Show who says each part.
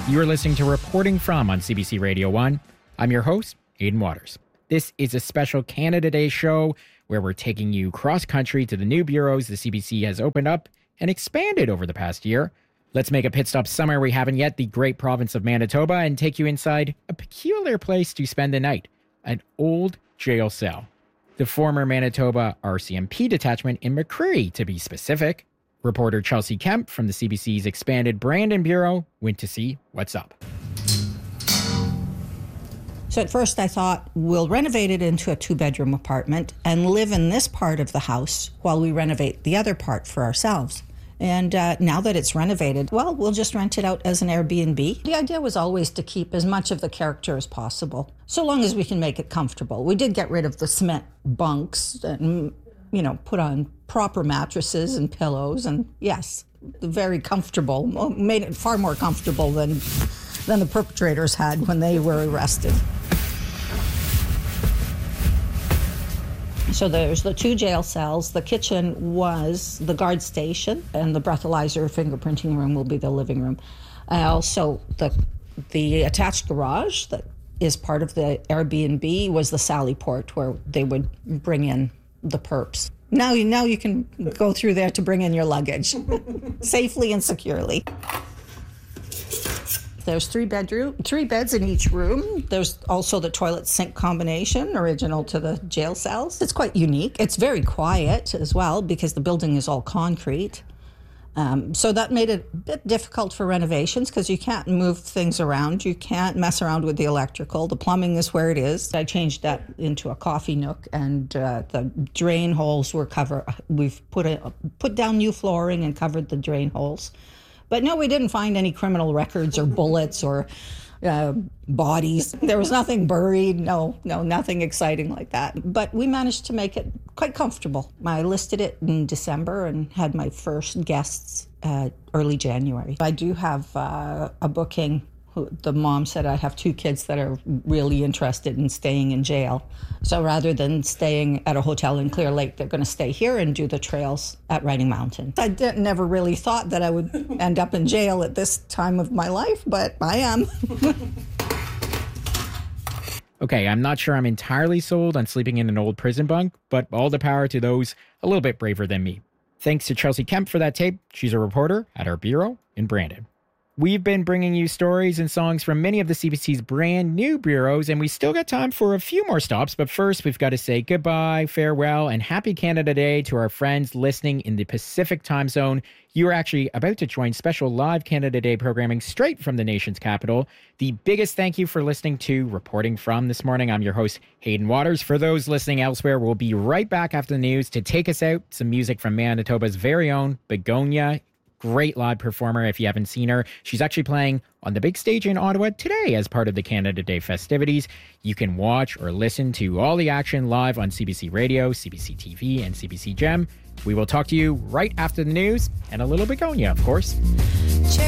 Speaker 1: You are listening to Reporting From on CBC Radio 1. I'm your host, Aidan Waters. This is a special Canada Day show where we're taking you cross-country to the new bureaus the CBC has opened up and expanded over the past year. Let's make a pit stop somewhere we haven't yet, the great province of Manitoba, and take you inside a peculiar place to spend the night, an old jail cell. The former Manitoba RCMP detachment in McCreary, to be specific. Reporter Chelsea Kemp from the CBC's expanded Brandon Bureau went to see what's up.
Speaker 2: So at first I thought, we'll renovate it into a 2-bedroom apartment and live in this part of the house while we renovate the other part for ourselves. And now that it's renovated, well, we'll just rent it out as an Airbnb. The idea was always to keep as much of the character as possible, so long as we can make it comfortable. We did get rid of the cement bunks and, put on proper mattresses and pillows. And yes, very comfortable, made it far more comfortable than the perpetrators had when they were arrested. So there's the 2 jail cells. The kitchen was the guard station, and the breathalyzer fingerprinting room will be the living room. Also, the attached garage that is part of the Airbnb was the Sally Port, where they would bring in the perps. Now you can go through there to bring in your luggage safely and securely. There's 3 beds in each room. There's also the toilet sink combination, original to the jail cells. It's quite unique. It's very quiet as well because the building is all concrete. So that made it a bit difficult for renovations because you can't move things around. You can't mess around with the electrical. The plumbing is where it is. I changed that into a coffee nook, and the drain holes were covered. We've put down new flooring and covered the drain holes. But no, we didn't find any criminal records or bullets or bodies. There was nothing buried. No, nothing exciting like that. But we managed to make it quite comfortable. I listed it in December and had my first guests early January. I do have a booking. The mom said I have 2 kids that are really interested in staying in jail. So rather than staying at a hotel in Clear Lake, they're going to stay here and do the trails at Riding Mountain. I never really thought that I would end up in jail at this time of my life, but I am.
Speaker 1: Okay, I'm not sure I'm entirely sold on sleeping in an old prison bunk, but all the power to those a little bit braver than me. Thanks to Chelsea Kemp for that tape. She's a reporter at our bureau in Brandon. We've been bringing you stories and songs from many of the CBC's brand new bureaus, and we still got time for a few more stops. But first, we've got to say goodbye, farewell, and happy Canada Day to our friends listening in the Pacific time zone. You are actually about to join special live Canada Day programming straight from the nation's capital. The biggest thank you for listening to Reporting From this morning. I'm your host, Aidan Waters. For those listening elsewhere, we'll be right back after the news to take us out. Some music from Manitoba's very own Begonia. Great live performer if you haven't seen her. She's actually playing on the big stage in Ottawa today as part of the Canada Day festivities. You can watch or listen to all the action live on CBC Radio, CBC TV, and CBC Gem. We will talk to you right after the news and a little Begonia, of course.